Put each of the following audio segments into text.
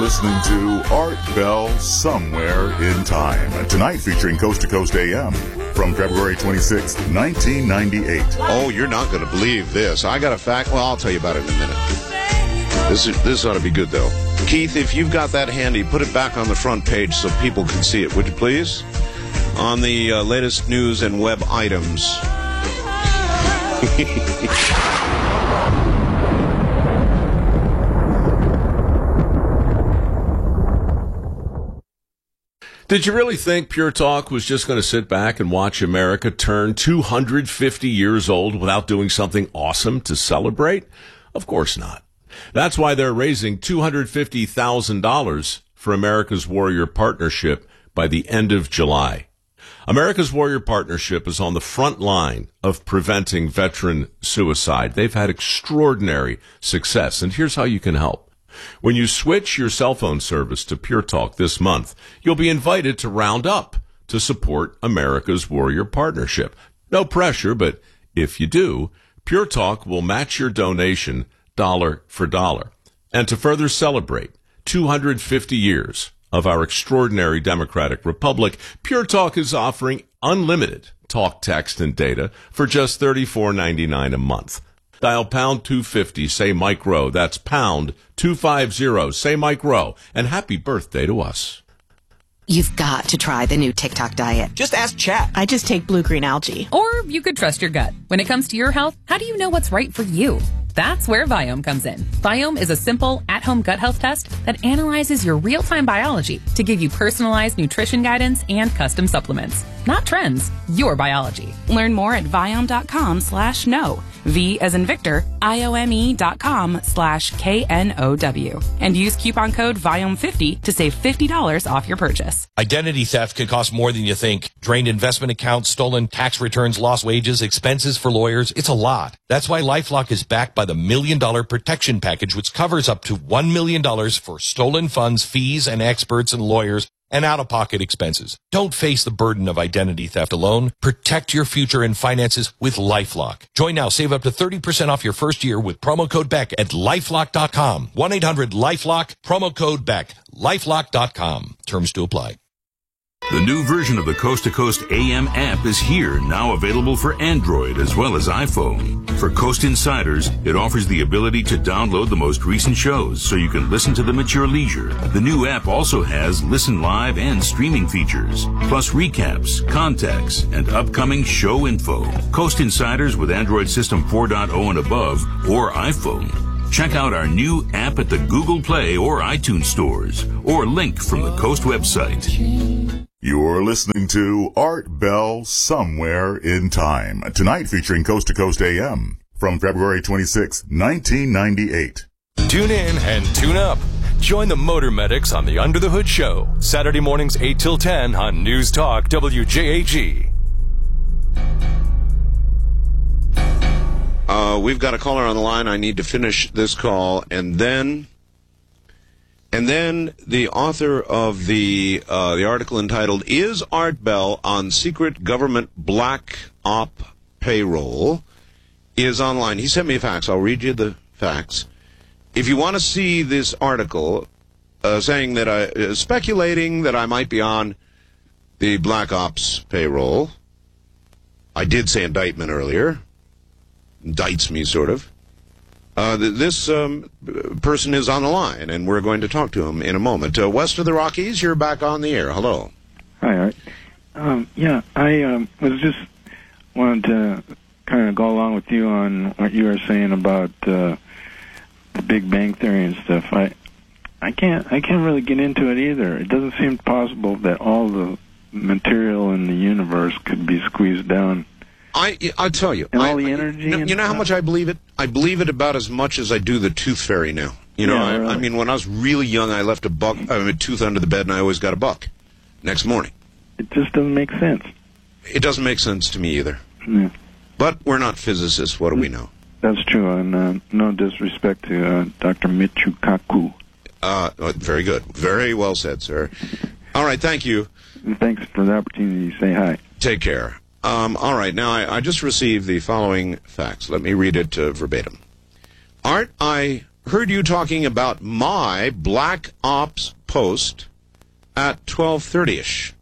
listening to Art Bell Somewhere in Time. Tonight featuring Coast to Coast AM from February 26, 1998. Oh, you're not going to believe this. I got a fact. Well, I'll tell you about it in a minute. This ought to be good, though. Keith, if you've got that handy, put it back on the front page so people can see it, would you please? On the latest news and web items. Did you really think Pure Talk was just going to sit back and watch America turn 250 years old without doing something awesome to celebrate? Of course not. That's why they're raising $250,000 for America's Warrior Partnership by the end of July. America's Warrior Partnership is on the front line of preventing veteran suicide. They've had extraordinary success, and here's how you can help. When you switch your cell phone service to Pure Talk this month, you'll be invited to round up to support America's Warrior Partnership. No pressure, but if you do, Pure Talk will match your donation dollar for dollar. And to further celebrate 250 years of our extraordinary democratic republic, Pure Talk is offering unlimited talk, text, and data for just $34.99 a month. Dial pound 250, say Mike Rowe. That's pound 250, say Mike Rowe. And happy birthday to us. You've got to try the new TikTok diet. Just ask Chat. I just take blue-green algae. Or you could trust your gut. When it comes to your health, how do you know what's right for you? That's where Viome comes in. Viome is a simple, at-home gut health test that analyzes your real-time biology to give you personalized nutrition guidance and custom supplements. Not trends, your biology. Learn more at Viome.com/know. V as in Victor, IOME.com/KNOW. And use coupon code Viome50 to save $50 off your purchase. Identity theft can cost more than you think. Drained investment accounts, stolen tax returns, lost wages, expenses for lawyers. It's a lot. That's why LifeLock is backed by the $1 Million Protection Package, which covers up to $1 million for stolen funds, fees, and experts and lawyers, and out-of-pocket expenses. Don't face the burden of identity theft alone. Protect your future and finances with LifeLock. Join now. Save up to 30% off your first year with promo code BECK at LifeLock.com. 1-800-LifeLock, promo code BECK. LifeLock.com. Terms to apply. The new version of the Coast to Coast AM app is here, now available for Android as well as iPhone. For Coast Insiders, it offers the ability to download the most recent shows so you can listen to them at your leisure. The new app also has listen live and streaming features, plus recaps, contacts, and upcoming show info. Coast Insiders with Android System 4.0 and above or iPhone. Check out our new app at the Google Play or iTunes stores, or link from the Coast website. You're listening to Art Bell Somewhere in Time. Tonight featuring Coast to Coast AM from February 26, 1998. Tune in and tune up. Join the Motor Medics on the Under the Hood Show, Saturday mornings 8 till 10 on News Talk WJAG. We've got a caller on the line. I need to finish this call, and then the author of the article entitled "Is Art Bell on Secret Government Black Op Payroll?" is online. He sent me a fax. I'll read you the fax. If you want to see this article, saying that speculating that I might be on the Black Ops payroll, I did say indictment earlier. Indicts me, sort of. This person is on the line, and we're going to talk to him in a moment. West of the Rockies, you're back on the air. Hello. Hi, Art. I was just wanted to kind of go along with you on what you were saying about the Big Bang Theory and stuff. I can't really get into it either. It doesn't seem possible that all the material in the universe could be squeezed down. I'll tell you. And all the energy. You know how much I believe it? I believe it about as much as I do the tooth fairy now. You know, Yeah, really. I mean, when I was really young, I left a tooth under the bed, and I always got a buck next morning. It just doesn't make sense. It doesn't make sense to me either. Yeah. But we're not physicists. What do we know? That's true, and no disrespect to Dr. Michio Kaku. Very good. Very well said, sir. All right, thank you. And thanks for the opportunity to say hi. Take care. All right, now I just received the following fax. Let me read it verbatim. Art, I heard you talking about my Black Ops post at 12:30ish.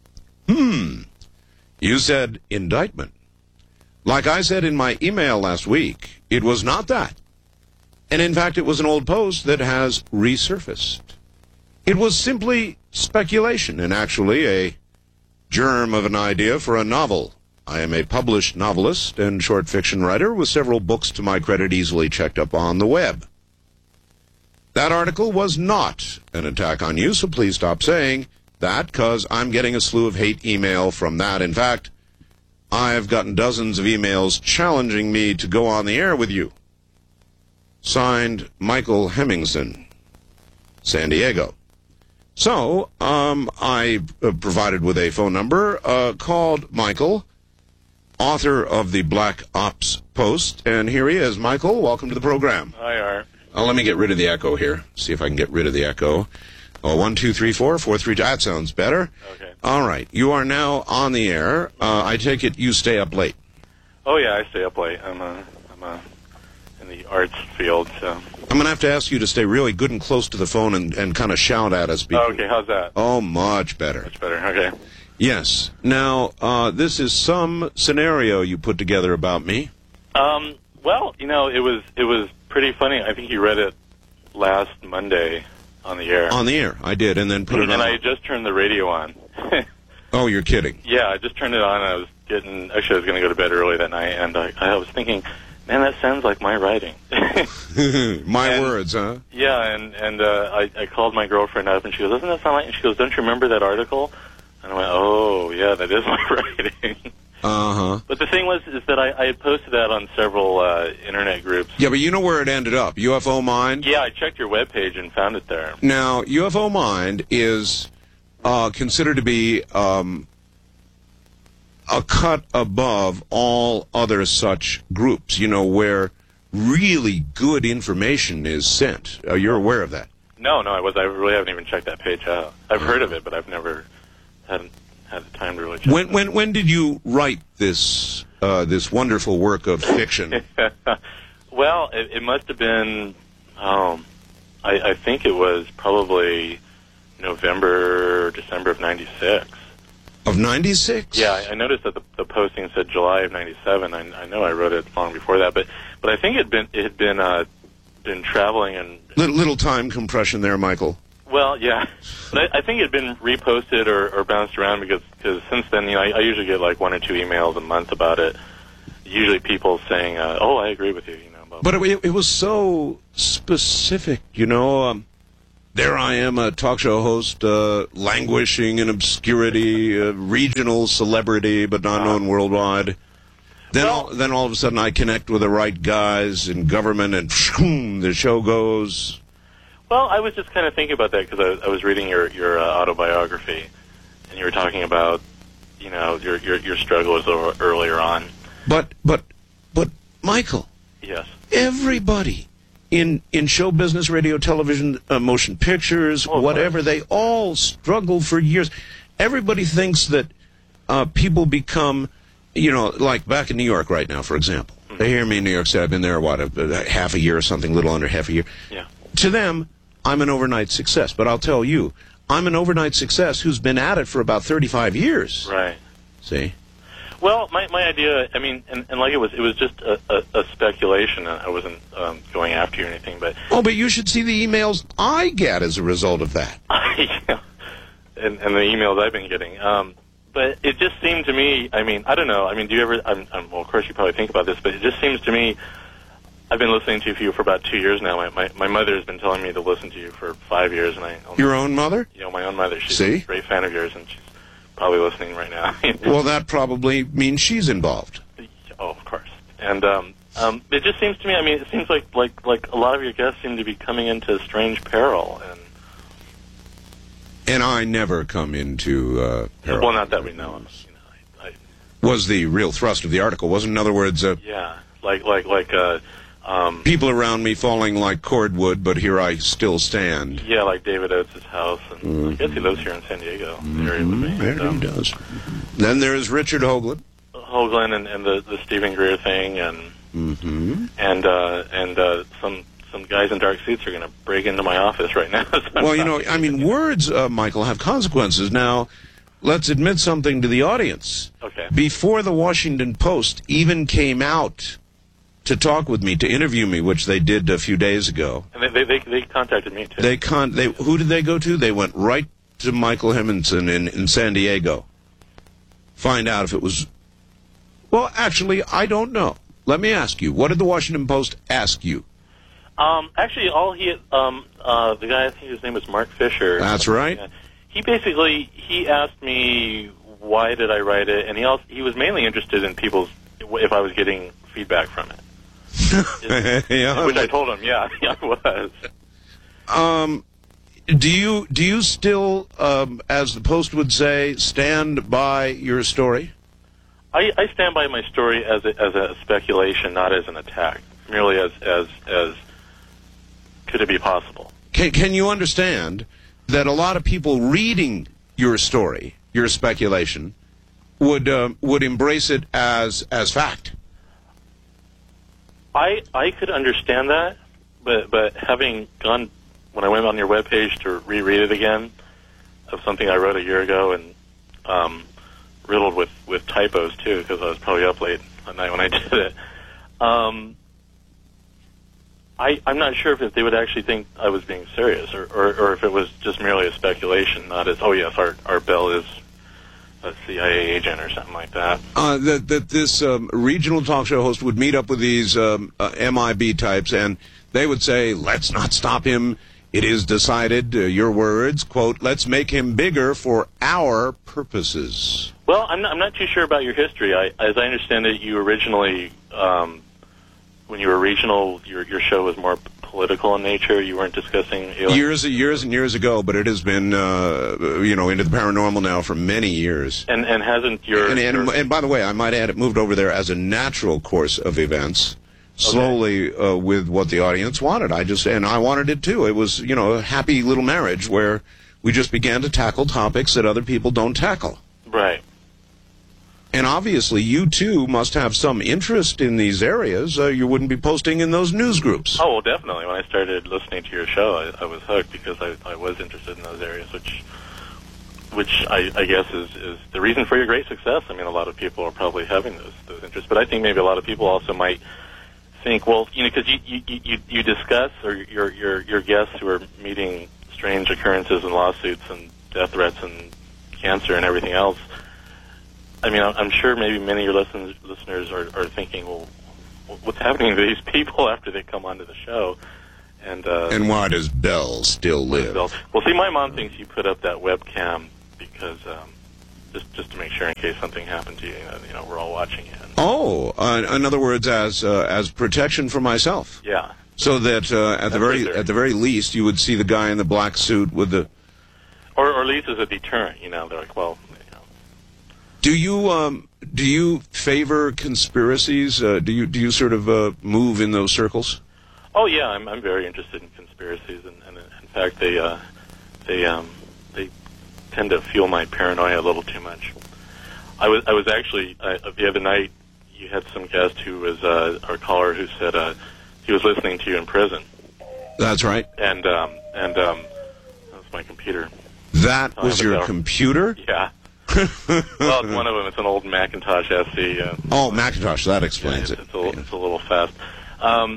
You said indictment. Like I said in my email last week, it was not that. And in fact, it was an old post that has resurfaced. It was simply speculation and actually a germ of an idea for a novel. I am a published novelist and short fiction writer with several books to my credit easily checked up on the web. That article was not an attack on you, so please stop saying that, because I'm getting a slew of hate email from that. In fact, I've gotten dozens of emails challenging me to go on the air with you. Signed, Michael Hemmingson, San Diego. So, I provided with a phone number, called Michael, author of the Black Ops post, and here he is. Michael, welcome to the program. Hi, Art. Let me get rid of the echo here. See if I can get rid of the echo. 1, 2, 3, 4, 4, 3. That sounds better. Okay. All right. You are now on the air. I take it you stay up late. Oh yeah, I stay up late. I'm in the arts field, so. I'm going to have to ask you to stay really good and close to the phone and kind of shout at us. Oh, okay, how's that? Oh, much better. Much better. Okay. Yes. Now, this is some scenario you put together about me. Well, you know, it was pretty funny. I think you read it last Monday on the air. On the air, I did, and then put it on. And I just turned the radio on. Oh, you're kidding. Yeah, I just turned it on. I was going to go to bed early that night, and I was thinking, man, that sounds like my writing. My words, huh? Yeah, and I called my girlfriend up, and she goes, doesn't that sound like... And she goes, don't you remember that article? And I went, oh, yeah, that is my writing. Uh-huh. But the thing is that I had posted that on several internet groups. Yeah, but you know where it ended up, UFO Mind? Yeah, I checked your webpage and found it there. Now, UFO Mind is considered to be a cut above all other such groups, you know, where really good information is sent. You're aware of that? No, I really haven't even checked that page out. I've heard of it, but I've never had the time to really check it. When did you write this this wonderful work of fiction? Well, it must have been, I think it was probably November, December of 96. Of 96? Yeah, I noticed that the posting said July of 97. I know I wrote it long before that, but I think it had been traveling and little time compression there, Michael. Well, yeah, but I think it had been reposted or bounced around because since then, I usually get like 1 or 2 emails a month about it. Usually, people saying, "Oh, I agree with you," But it was so specific, There I am, a talk show host, languishing in obscurity, regional celebrity, but not known worldwide. Then all of a sudden I connect with the right guys in government, and the show goes. Well, I was just kind of thinking about that because I was reading your autobiography, and you were talking about, your struggles earlier on. But Michael. Yes. Everybody in show business, radio, television, motion pictures, whatever, they all struggle for years. Everybody thinks that people become, like back in New York right now, for example. Mm-hmm. They hear me in New York City. I've been there, half a year or something, little under half a year. Yeah. To them, I'm an overnight success. But I'll tell you, I'm an overnight success who's been at it for about 35 years. Right. See? Well, my idea, I mean, and like it was just a speculation. I wasn't going after you or anything, but... Oh, but you should see the emails I get as a result of that. Yeah. And the emails I've been getting. But it just seemed to me, I mean, I don't know. I mean, do you ever... well, of course you probably think about this, but it just seems to me... I've been listening to you for about 2 years now. My mother has been telling me to listen to you for 5 years, and Your own mother? My own mother. She's See? a great fan of yours, and she's probably listening right now. Well, that probably means she's involved. Oh, of course. And it just seems to me, I mean, it seems like a lot of your guests seem to be coming into strange peril. And I never come into peril. Well, not that we know of. Was the real thrust of the article, wasn't it? In other words... yeah, people around me falling like cordwood, but here I still stand. Yeah, like David Oates' house, and I guess he lives here in San Diego area with me. Yeah, he does. Then there's Richard Hoagland. Hoagland and the Stephen Greer thing, and some some guys in dark suits are going to break into my office right now. Well, you know, I mean, words, Michael, have consequences. Now, let's admit something to the audience. Okay. Before the Washington Post even came out to talk with me, to interview me, which they did a few days ago. And they contacted me, too. Who did they go to? They went right to Michael Hemingson in San Diego. Find out if it was... Well, actually, I don't know. Let me ask you. What did the Washington Post ask you? Actually, the guy, I think his name was Mark Fisher. That's right. He asked me why did I write it, and he was mainly interested in if I was getting feedback from it. Yeah. Which I told him, yeah, I was. Do you still, as the Post would say, stand by your story? I stand by my story as a speculation, not as an attack. Merely as could it be possible? Can you understand that a lot of people reading your story, your speculation, would embrace it as fact? I could understand that, but having gone when I went on your webpage to reread it again of something I wrote a year ago and riddled with typos too, because I was probably up late at night when I did it. I'm not sure if they would actually think I was being serious, or if it was just merely a speculation, not as, oh yes, Art Bell is a CIA agent or something like that. That this regional talk show host would meet up with these MIB types, and they would say, let's not stop him. It is decided, your words, quote, let's make him bigger for our purposes. Well, I'm not too sure about your history. As I understand it, you originally, when you were regional, your show was more political in nature. You weren't discussing aliens. Years and years ago, but it has been, into the paranormal now for many years. And hasn't your... And by the way, I might add, it moved over there as a natural course of events. Slowly, with what the audience wanted. And I wanted it too. It was, a happy little marriage where we just began to tackle topics that other people don't tackle. Right. And obviously, you too must have some interest in these areas. You wouldn't be posting in those news groups. Oh, well, definitely. When I started listening to your show, I was hooked because I was interested in those areas, which I guess is the reason for your great success. I mean, a lot of people are probably having those interests, but I think maybe a lot of people also might think, well, because you discuss, or your guests who are meeting strange occurrences and lawsuits and death threats and cancer and everything else. I mean, I'm sure maybe many of your listeners are thinking, well, what's happening to these people after they come onto the show? And why does Bell still live? Well, see, my mom thinks you put up that webcam because just to make sure in case something happened to you, we're all watching it. Oh, in other words, as protection for myself. Yeah. So that at the very least, you would see the guy in the black suit with the. Or at least as a deterrent, they're like, well. Do you favor conspiracies? Do you sort of move in those circles? Oh yeah, I'm very interested in conspiracies, and in fact they tend to fuel my paranoia a little too much. I was actually the other night. You had some guest who was our caller who said he was listening to you in prison. That's right. And that was my computer. That was your computer? Yeah. Well, it's one of them. It's an old Macintosh SE. Macintosh. That explains it. It's a little fast. And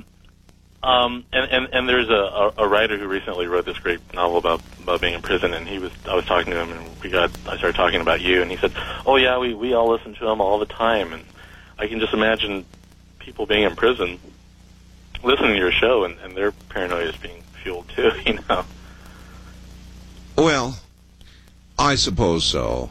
there's a writer who recently wrote this great novel about being in prison, and I was talking to him, and I started talking about you, and he said, "Oh yeah, we all listen to him all the time," and I can just imagine people being in prison listening to your show, and their paranoia is being fueled too. Well, I suppose so.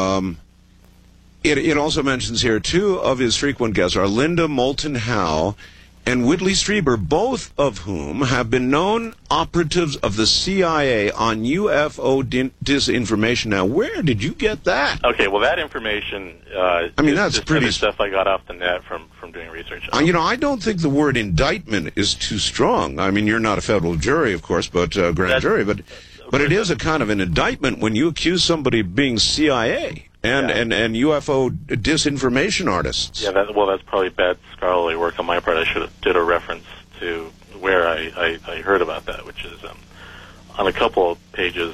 It also mentions here two of his frequent guests are Linda Moulton Howe and Whitley Strieber, both of whom have been known operatives of the CIA on UFO disinformation. Now, where did you get that? Okay, well, that information that's just pretty stuff I got off the net from doing research. I don't think the word indictment is too strong. I mean, you're not a federal jury, of course, but grand jury, but it is a kind of an indictment when you accuse somebody of being CIA and UFO disinformation artists. Yeah, that's probably bad scholarly work on my part. I should have did a reference to where I heard about that, which is on a couple of pages.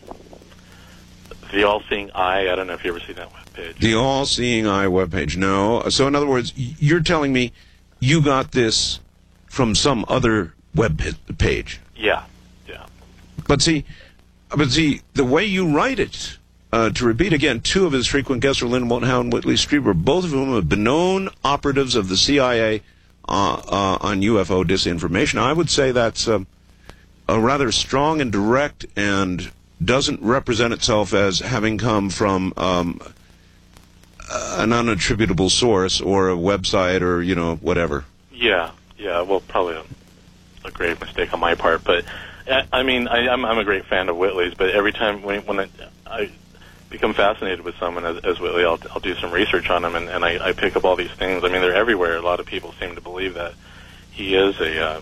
The All-Seeing Eye. I don't know if you ever seen that webpage. The All-Seeing Eye webpage. No. So in other words, you're telling me you got this from some other web page. Yeah. But see, the way you write it. To repeat again, two of his frequent guests are Lynn Motenhow and Whitley Strieber, both of whom have been known operatives of the CIA on UFO disinformation. I would say that's a rather strong and direct and doesn't represent itself as having come from an unattributable source or a website or, whatever. Yeah. Well, probably a grave mistake on my part. But, I mean, I'm a great fan of Whitley's, but every time when I become fascinated with someone as Whitley, I'll do some research on him, and I pick up all these things. I mean, they're everywhere. A lot of people seem to believe that he is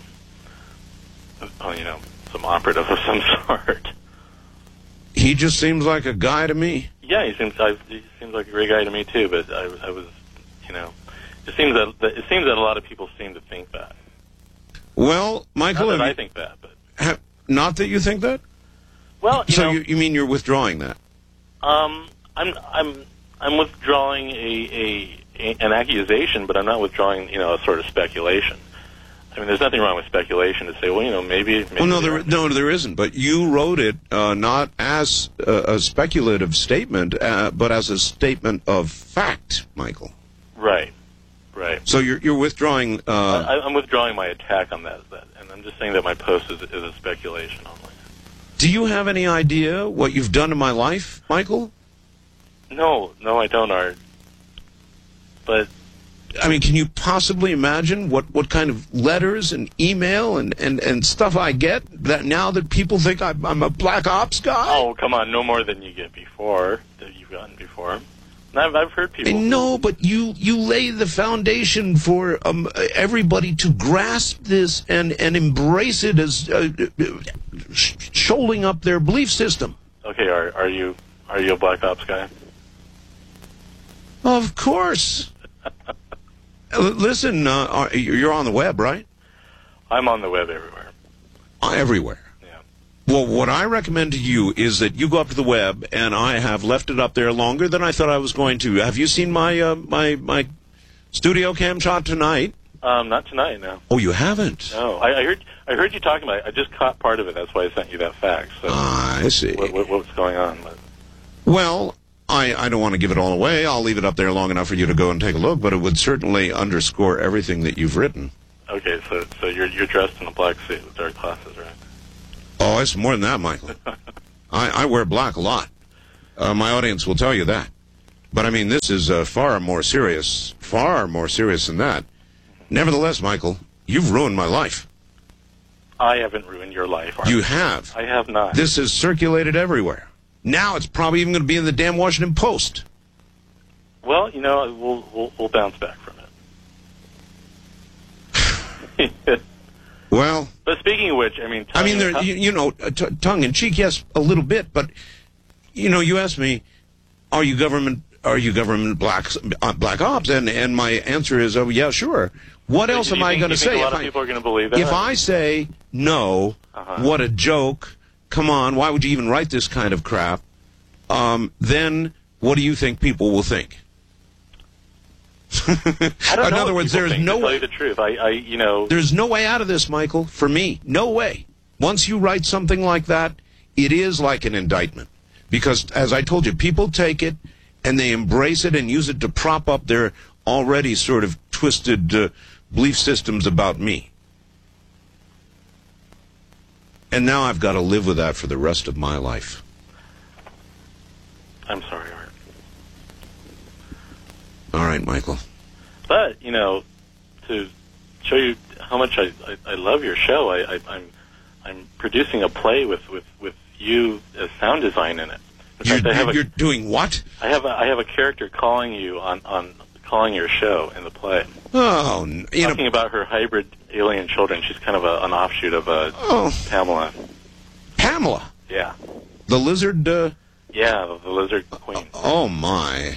some operative of some sort. He just seems like a guy to me. Yeah, he seems like a great guy to me too. But I was, it seems that a lot of people seem to think that. Well, Michael, not that I think that, but not that you think that. Well, you mean you're withdrawing that? I'm withdrawing an accusation, but I'm not withdrawing a sort of speculation. I mean, there's nothing wrong with speculation to say, well, maybe. Well, no, there isn't. But you wrote it not as a speculative statement, but as a statement of fact, Michael. Right. So you're withdrawing. I'm withdrawing my attack on that, and I'm just saying that my post is a speculation only. Do you have any idea what you've done in my life, Michael? No, I don't, Art. But I mean, can you possibly imagine what kind of letters and email and stuff I get that now that people think I'm a black ops guy? Oh, come on, no more than you get before, that you've gotten before. I've heard people. No, but you lay the foundation for everybody to grasp this and embrace it as shoaling up their belief system. Okay, are you a black ops guy? Of course. Listen, you're on the web, right? I'm on the web everywhere. Everywhere. Well, what I recommend to you is that you go up to the web, and I have left it up there longer than I thought I was going to. Have you seen my my studio cam shot tonight? Not tonight, no. Oh, you haven't? No, I heard you talking about it. I just caught part of it. That's why I sent you that fax. So I see. What's going on? Well, I don't want to give it all away. I'll leave it up there long enough for you to go and take a look, but it would certainly underscore everything that you've written. Okay, so you're dressed in a black suit with dark glasses, right? Oh, it's more than that, Michael. I wear black a lot. My audience will tell you that. But, I mean, this is far more serious than that. Nevertheless, Michael, you've ruined my life. I haven't ruined your life, You have. I have not. This is circulated everywhere. Now it's probably even going to be in the damn Washington Post. Well, we'll bounce back from it. Well, but speaking of which, tongue in cheek, yes, a little bit, but you asked me, are you government black ops, and my answer is, oh yeah, sure. What else am I going to say? A lot of people are going to believe that. If I say no, what a joke! Come on, why would you even write this kind of crap? Then what do you think people will think? I don't In other words, there's no way. To tell you the truth, There's no way out of this, Michael. For me, no way. Once you write something like that, it is like an indictment, because, as I told you, people take it and they embrace it and use it to prop up their already sort of twisted belief systems about me. And now I've got to live with that for the rest of my life. I'm sorry, Art. All right, Michael. But, to show you how much I love your show, I'm producing a play with you as sound design in it. In fact, you're doing what? I have a character calling you on calling your show in the play. Oh, talking about her hybrid alien children. She's kind of an offshoot of Pamela. Pamela? Yeah. The lizard? Yeah, the lizard queen. Oh my.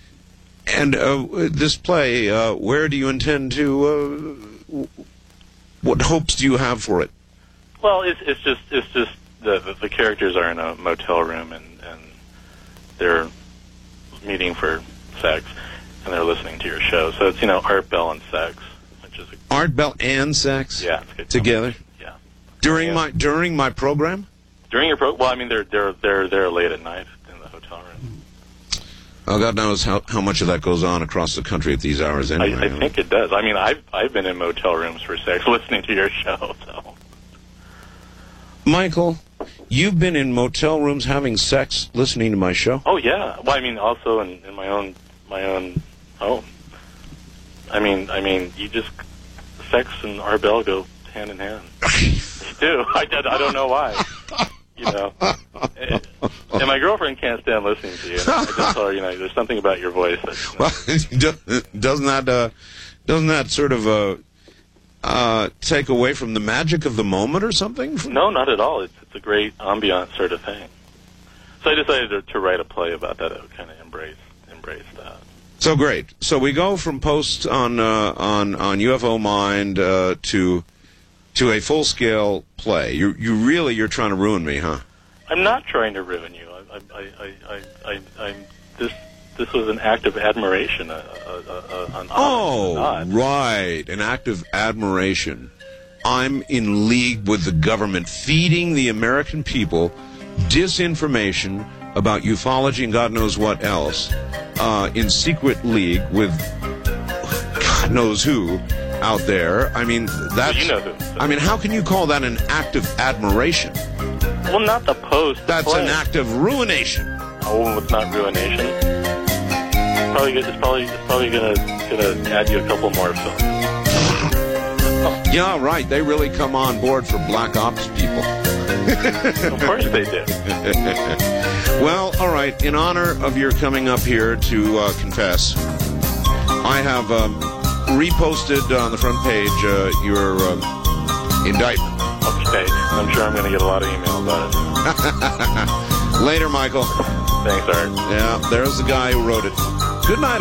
And this play, where do you intend to What hopes do you have for it? Well, it's just the characters are in a motel room and they're meeting for sex and they're listening to your show. So it's Art Bell and sex, which is Art Bell and sex. Yeah, it's good together. Yeah. During my program. During your program. Well, I mean they're late at night in the hotel room. Oh, God knows how much of that goes on across the country at these hours anyway. I think it does. I mean, I've been in motel rooms for sex listening to your show. So, Michael, you've been in motel rooms having sex listening to my show? Oh yeah. Well, I mean, also in my own home. I mean, you just sex and Art Bell go hand in hand. They do. I don't know why. And my girlfriend can't stand listening to you. I just told her, there's something about your voice. Well, doesn't that sort of take away from the magic of the moment or something? No, not at all. It's a great ambient sort of thing. So I decided to write a play about that. I would kind of embrace that. So great. So we go from posts on UFO Mind to a full-scale play. You're trying to ruin me, huh? I'm not trying to ruin you. This was an act of admiration. An nod. Right, an act of admiration. I'm in league with the government, feeding the American people disinformation about ufology and God knows what else, in secret league with God knows who out there. I mean, that's... Well, you know who. So. I mean, how can you call that an act of admiration? Well, not the post. That's an act of ruination. Oh, it's not ruination. It's probably gonna add you a couple more films. Yeah, right. They really come on board for black ops people. Of course they do. Well, all right. In honor of your coming up here to confess, I have reposted on the front page your indictment. Okay. I'm sure I'm going to get a lot of emails about it. Later, Michael. Thanks, Art. Yeah, there's the guy who wrote it. Good night.